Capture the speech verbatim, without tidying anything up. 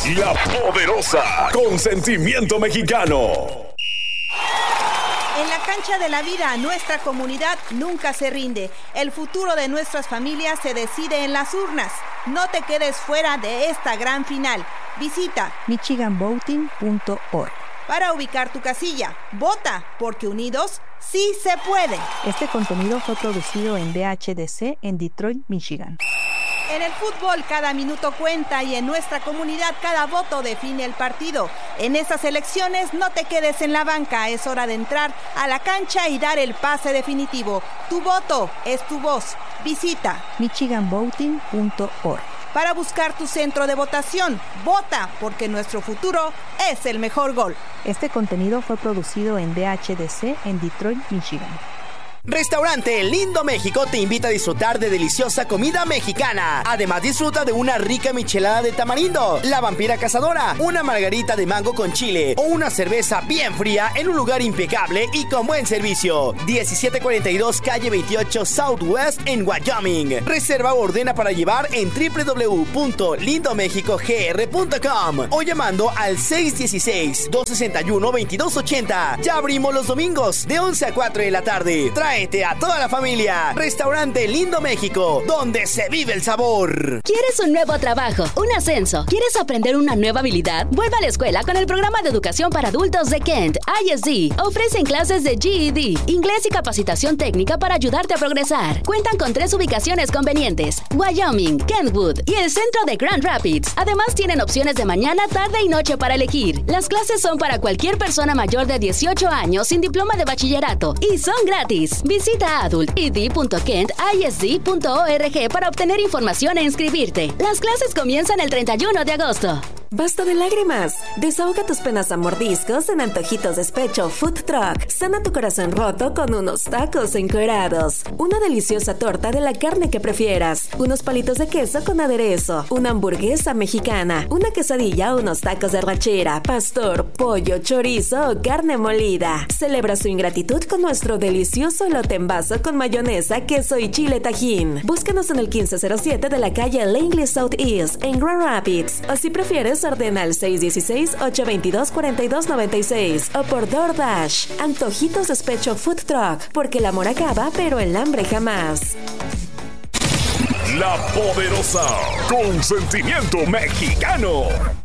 La Poderosa, con sentimiento mexicano. En la cancha de la vida, nuestra comunidad nunca se rinde. El futuro de nuestras familias se decide en las urnas. No te quedes fuera de esta gran final. Visita michigan voting punto org para ubicar tu casilla. Vota, porque unidos sí se puede. Este contenido fue producido en D H D C en Detroit, Michigan. En el fútbol cada minuto cuenta y en nuestra comunidad cada voto define el partido. En estas elecciones no te quedes en la banca, es hora de entrar a la cancha y dar el pase definitivo. Tu voto es tu voz. Visita michigan voting punto org para buscar tu centro de votación. Vota, porque nuestro futuro es el mejor gol. Este contenido fue producido en D H D C en Detroit, Michigan. Restaurante Lindo México te invita a disfrutar de deliciosa comida mexicana. Además, disfruta de una rica michelada de tamarindo, la vampira cazadora, una margarita de mango con chile o una cerveza bien fría en un lugar impecable y con buen servicio. diecisiete cuarenta y dos Calle veintiocho Southwest en Wyoming. Reserva o ordena para llevar en doble u doble u doble u punto lindo mexico g r punto com o llamando al seis uno seis, dos seis uno, dos dos ocho cero. Ya abrimos los domingos de once a cuatro de la tarde. Trae a toda la familia. Restaurante Lindo México, donde se vive el sabor. ¿Quieres un nuevo trabajo? ¿Un ascenso? ¿Quieres aprender una nueva habilidad? Vuelve a la escuela con el programa de educación para adultos de Kent, I S D. Ofrecen clases de G E D, inglés y capacitación técnica para ayudarte a progresar. Cuentan con tres ubicaciones convenientes: Wyoming, Kentwood y el centro de Grand Rapids. Además, tienen opciones de mañana, tarde y noche para elegir. Las clases son para cualquier persona mayor de dieciocho años sin diploma de bachillerato y son gratis. Visita adult e d punto kent i s d punto org para obtener información e inscribirte. Las clases comienzan el treinta y uno de agosto. Basta de lágrimas. Desahoga tus penas a mordiscos en Antojitos Despecho Food Truck. Sana tu corazón roto con unos tacos encuerados. Una deliciosa torta de la carne que prefieras. Unos palitos de queso con aderezo. Una hamburguesa mexicana. Una quesadilla o unos tacos de arrachera, pastor, pollo, chorizo o carne molida. Celebra su ingratitud con nuestro delicioso elote en vaso con mayonesa, queso y chile tajín. Búscanos en el quince cero siete de la calle Langley Southeast en Grand Rapids. O si prefieres, ordena al seis uno seis, ocho dos dos, cuatro dos nueve seis o por DoorDash. Antojitos Despecho Food Truck, porque el amor acaba, pero el hambre jamás. La Poderosa, con sentimiento mexicano.